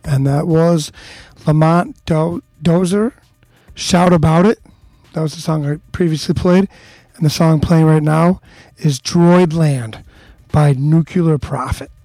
And that was Lamont Dozier, Shout About It. That was the song I previously played. And the song playing right now is Droid Land by Nuclear Prophet.